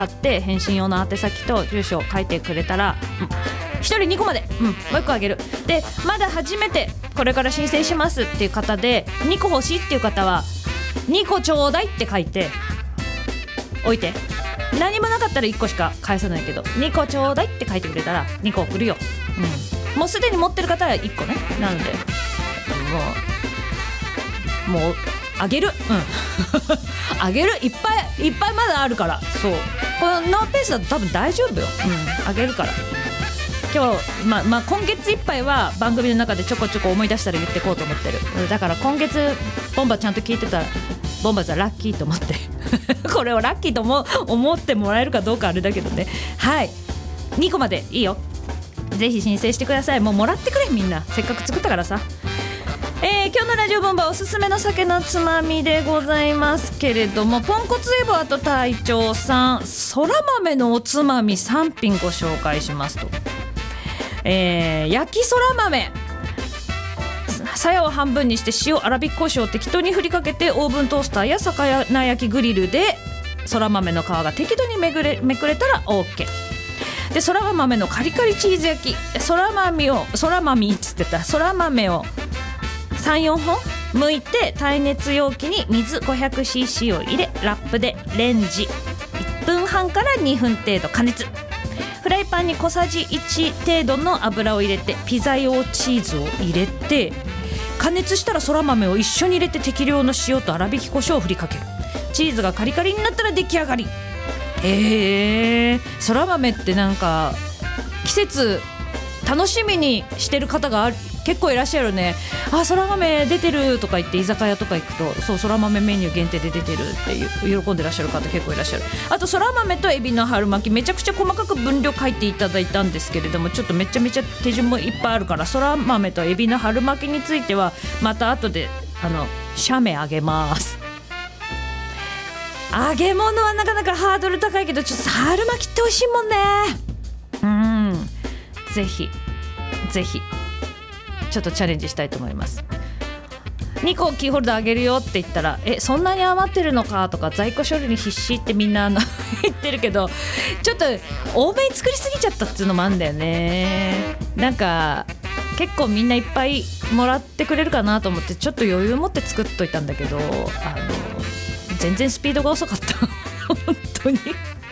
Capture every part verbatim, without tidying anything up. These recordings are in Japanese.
って返信用の宛先と住所を書いてくれたらひとりにこまで、うん、もういっこあげる。でまだ初めてこれから申請しますっていう方でにこ欲しいっていう方はにこちょうだいって書いておいて、何もなかったらいっこしか返さないけどにこちょうだいって書いてくれたらにこ送るよ、うん、もうすでに持ってる方はいっこね。なのでもうもうあげる、うんあげる、いっぱいいっぱいまだあるから。そうこのノーペースだと多分大丈夫よ、うん、あげるから。今日、ままあ、今月いっぱいは番組の中でちょこちょこ思い出したら言ってこうと思ってる。だから今月ボンバちゃんと聞いてたらボンバーズはラッキーと思ってこれをラッキーと思思ってもらえるかどうかあれだけどね。はい、にこまでいいよ。ぜひ申請してください。もうもらってくれ、みんなせっかく作ったからさ。えー、今日のラジオボンバーおすすめの酒のつまみでございますけれども、ポンコツエボアと隊長さん、そら豆のおつまみさん品ご紹介しますと、えー、焼きそら豆、鞘を半分にして塩、粗挽き胡椒を適当に振りかけてオーブントースターや魚焼きグリルでそら豆の皮が適度にめぐれめくれたら OK で、そら豆のカリカリチーズ焼き、そら豆をそら豆っつってたそら豆をさん、よんほん剥いて耐熱容器に水 ごひゃくシーシー を入れ、ラップでレンジいっぷんはんからにふん程度加熱。フライパンに小さじいち程度の油を入れてピザ用チーズを入れて加熱したらそら豆を一緒に入れて適量の塩と粗挽き胡椒を振りかける。チーズがカリカリになったら出来上がり。へー、そら豆ってなんか季節楽しみにしてる方が結構いらっしゃるね。あ、そら豆出てるとか言って居酒屋とか行くと、そう、そら豆メニュー限定で出てるっていう喜んでらっしゃる方結構いらっしゃる。あとそら豆とエビの春巻き、めちゃくちゃ細かく分量書いていただいたんですけれども、ちょっとめちゃめちゃ手順もいっぱいあるから、そら豆とエビの春巻きについてはまた後であの写メあげます。揚げ物はなかなかハードル高いけど、ちょっと春巻きって美味しいもんね。うん、ぜひぜひちょっとチャレンジしたいと思います。にこキーホルダーあげるよって言ったら、えそんなに余ってるのかとか在庫処理に必死ってみんな言ってるけど、ちょっと多めに作りすぎちゃったっていうのもあるんだよね。なんか結構みんないっぱいもらってくれるかなと思ってちょっと余裕持って作っといたんだけど、あの全然スピードが遅かった本当に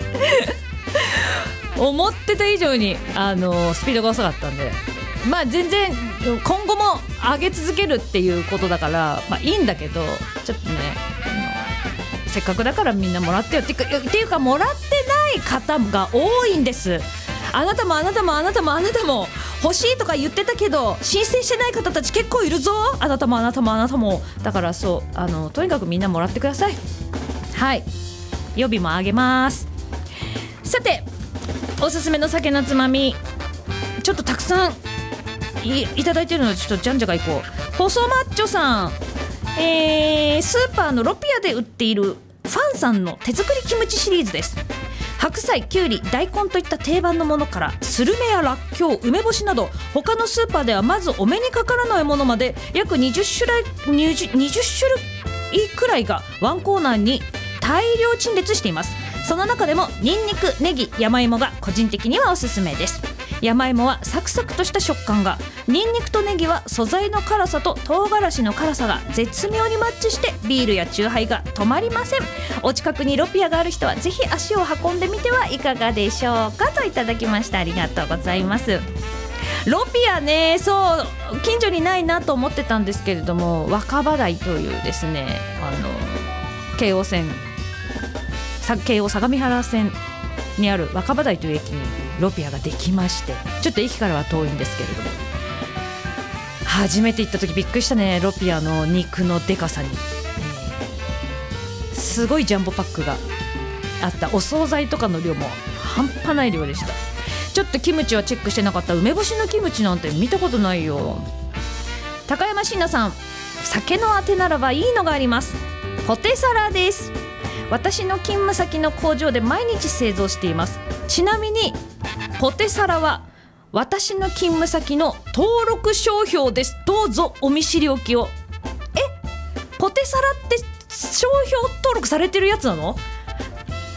思ってた以上にあのスピードが遅かったんで、まあ全然今後も上げ続けるっていうことだから、まあ、いいんだけど、ちょっとねあのせっかくだからみんなもらってよっていうか、っていうかもらってない方が多いんです。あなたもあなたもあなたもあなたも欲しいとか言ってたけど申請してない方たち結構いるぞ。あなたもあなたもあなたもだから、そうあのとにかくみんなもらってください。はい、予備もあげます。さておすすめの酒のつまみちょっとたくさん い, いただいてるので、ちょっとじゃんじゃがいこう。細マッチョさん、えー、スーパーのロピアで売っているファンさんの手作りキムチシリーズです。白菜、きゅうり、大根といった定番のものからスルメやラッキョウ、梅干しなど他のスーパーではまずお目にかからないものまで約にじゅっしゅるい、にじゅっ種類くらいがワンコーナーに大量陳列しています。その中でもニンニク、ネギ、山芋が個人的にはおすすめです。山芋はサクサクとした食感が、ニンニクとネギは素材の辛さと唐辛子の辛さが絶妙にマッチしてビールやチューハイが止まりません。お近くにロピアがある人はぜひ足を運んでみてはいかがでしょうか、といただきました。ありがとうございます。ロピアね、そう近所にないなと思ってたんですけれども、若葉台というですね、あの京王線京王相模原線にある若葉台という駅にロピアができまして、ちょっと駅からは遠いんですけれども、初めて行った時びっくりしたね。ロピアの肉のでかさに、えー、すごいジャンボパックがあった。お惣菜とかの量も半端ない量でした。ちょっとキムチはチェックしてなかった。梅干しのキムチなんて見たことないよ。高山椎名さん、酒のあてならばいいのがあります。ポテサラです。私の勤務先の工場で毎日製造しています。ちなみにポテサラは私の勤務先の登録商標です。どうぞお見知りおきを。え、ポテサラって商標登録されてるやつなの？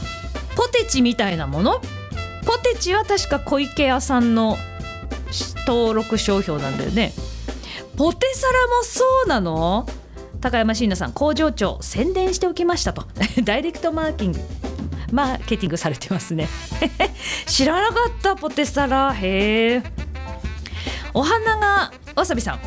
ポテチみたいなもの。ポテチは確か小池屋さんの登録商標なんだよね。ポテサラもそうなの？高山椎名さん、工場長宣伝しておきましたとダイレクトマーキングマーケティングされてますね知らなかった、ポテサラ。へー。お花がわさびさん、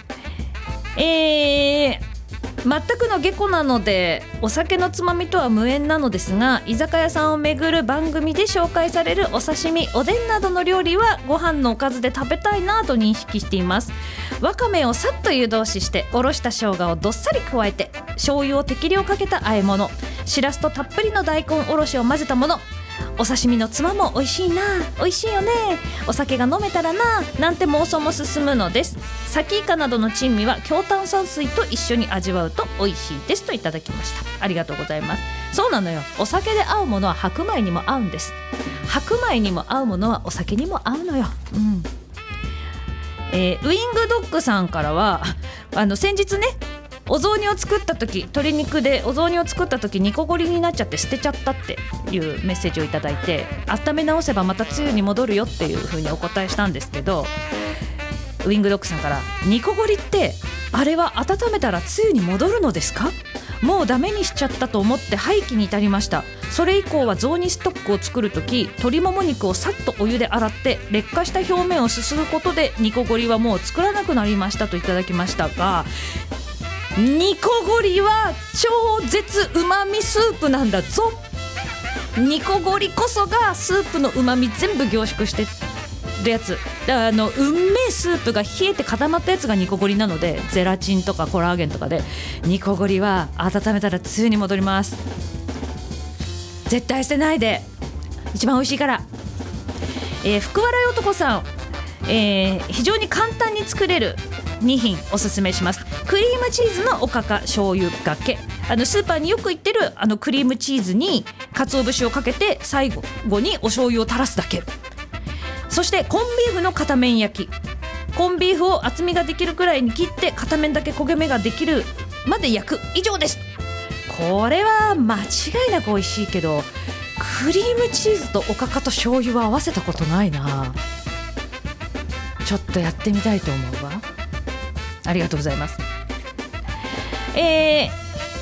えー全くの下戸なのでお酒のつまみとは無縁なのですが、居酒屋さんを巡る番組で紹介されるお刺身、おでんなどの料理はご飯のおかずで食べたいなと認識しています。わかめをさっと湯通ししておろした生姜をどっさり加えて醤油を適量かけた和え物、しらすとたっぷりの大根おろしを混ぜたもの。お刺身のつまも美味しいな、美味しいよね、お酒が飲めたらな、なんて妄想も進むのです。サキイカなどの珍味は強炭酸水と一緒に味わうと美味しいですといただきました。ありがとうございます。そうなのよ、お酒で合うものは白米にも合うんです。白米にも合うものはお酒にも合うのよ、うんえー、ウイングドッグさんからはあの先日ね、お雑煮を作った時、鶏肉でお雑煮を作った時煮こごりになっちゃって捨てちゃったっていうメッセージをいただいて、温め直せばまたつゆに戻るよっていう風にお答えしたんですけど、ウイングドッグさんから、煮こごりってあれは温めたらつゆに戻るのですか？もうダメにしちゃったと思って廃棄に至りました。それ以降は雑煮ストックを作るとき、鶏もも肉をさっとお湯で洗って劣化した表面をすすぐことで煮こごりはもう作らなくなりましたといただきましたが、煮こごりは超絶うまみスープなんだぞ。煮こごりこそがスープのうまみ全部凝縮してるやつだから、あのうんめえスープが冷えて固まったやつが煮こごりなので、ゼラチンとかコラーゲンとかで、煮こごりは温めたらつゆに戻ります。絶対捨てないで、一番美味しいから。えー、福笑い男さん、えー、非常に簡単に作れるに品おすすめします。クリームチーズのおかか醤油がけ、あのスーパーによく売ってるあのクリームチーズに鰹節をかけて最後にお醤油を垂らすだけ。そしてコンビーフの片面焼き、コンビーフを厚みができるくらいに切って片面だけ焦げ目ができるまで焼く、以上です。これは間違いなく美味しいけど、クリームチーズとおかかと醤油は合わせたことないな。ちょっとやってみたいと思うわ。ありがとうございます。えー、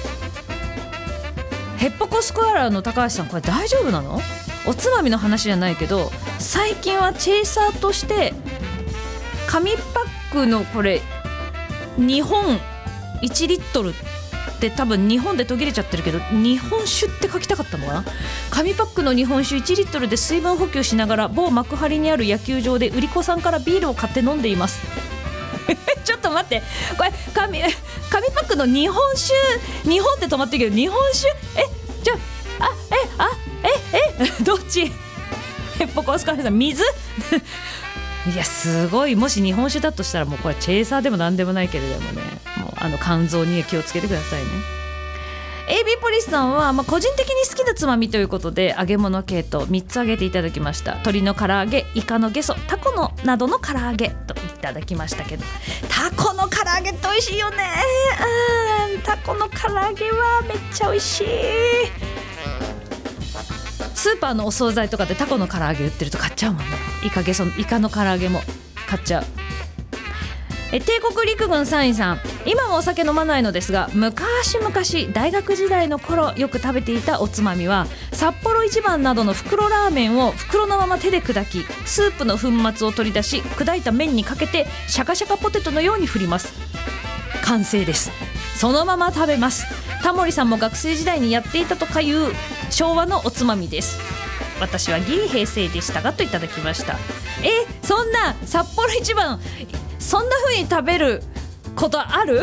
ヘッポコスコアラーの高橋さん、これ大丈夫なの？おつまみの話じゃないけど、最近はチェイサーとして紙パックのこれにほんいちリットルって多分日本で途切れちゃってるけど、日本酒って書きたかったのかな。紙パックの日本酒いちリットルで水分補給しながら某幕張にある野球場で売り子さんからビールを買って飲んでいますちょっと待って、これ 紙, 紙パックの日本酒、日本って止まってるけど日本酒、えじゃあえあええどっちヘッポコスカーさん、水いやすごい、もし日本酒だとしたらもうこれチェイサーでもなんでもないけれどもね、もうあの肝臓に気をつけてくださいね。 エービー ポリスさんは、まあ、個人的に好きなつまみということで揚げ物系とみっつ挙げていただきました。鶏の唐揚げ、イカのゲソ、タコのなどの唐揚げといただきましたけど、タコの唐揚げって美味しいよね。うん、タコの唐揚げはめっちゃ美味しい。スーパーのお惣菜とかでタコの唐揚げ売ってると買っちゃうもんね。イカゲソ、イカの唐揚げも買っちゃう。え帝国陸軍さんいさん、今もお酒飲まないのですが、昔々大学時代の頃よく食べていたおつまみは、札幌一番などの袋ラーメンを袋のまま手で砕き、スープの粉末を取り出し、砕いた麺にかけてシャカシャカポテトのように振ります。完成です。そのまま食べます。タモリさんも学生時代にやっていたとかいう昭和のおつまみです。私はギリ平成でしたがといただきました。えそんな札幌一番そんな風に食べることある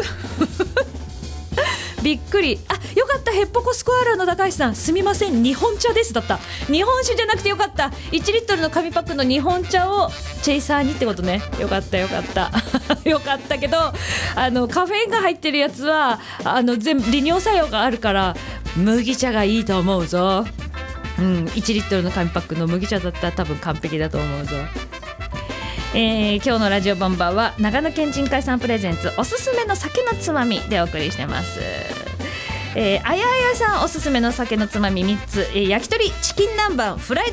びっくり。あ、よかった。ヘッポコスコアラの高橋さん、すみません、日本茶ですだった。日本酒じゃなくてよかった。いちリットルの紙パックの日本茶をチェイサーにってことね。よかったよかったよかったけど、あのカフェインが入ってるやつはあの全部利尿作用があるから麦茶がいいと思うぞ。うん、いちリットルの紙パックの麦茶だったら多分完璧だと思うぞ。えー、今日のラジオボンバーは長野県人会さんプレゼンツおすすめの酒のつまみでお送りしてます。 えー、あやあやさんおすすめの酒のつまみみっつ、えー、焼き鳥チキン南蛮フライ